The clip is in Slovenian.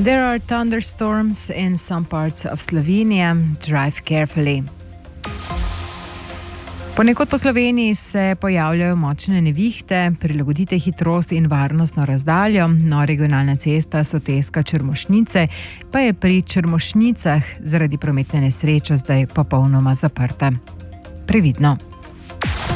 There are thunderstorms in some parts of Slovenia. Drive carefully. Ponekod po Sloveniji se pojavljajo močne nevihte, prilagodite hitrost in varnostno razdaljo. Regionalna cesta Soteska-Črmošnice pa je pri Črmošnicah zaradi prometne nesreče zdaj popolnoma zaprta. Previdno.